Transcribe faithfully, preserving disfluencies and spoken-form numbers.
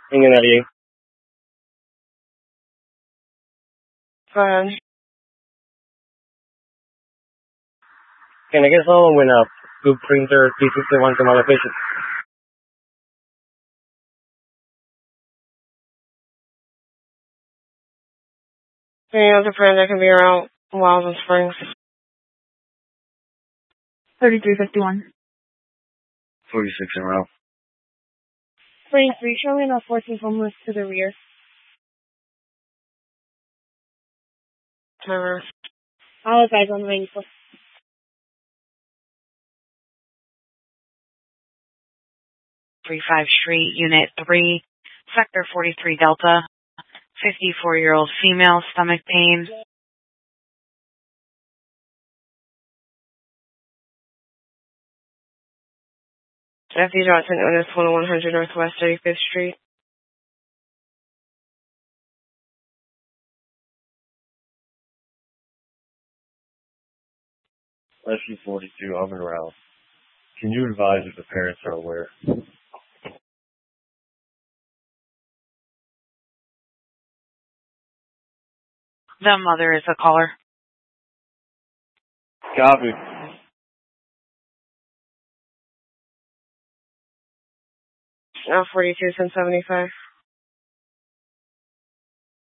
Ingat na rin. Fine. Can I get someone with a good printer P fifty-one to my location? Any other friend that can be around Wild Springs? thirty-three fifty-one. forty-six in row. twenty-three, showing a fourteen homeless to the rear. Timer. I'll advise on the ninety-four. thirty-five Street, Unit three, Sector forty-three Delta, fifty-four-year-old female, stomach pain. Matthew Johnson, Otis, one hundred Northwest thirty-fifth Street. Rescue forty-two, I'm around. Can you advise if the parents are aware? The mother is a caller. Copy. Now forty-two, ten seventy-five.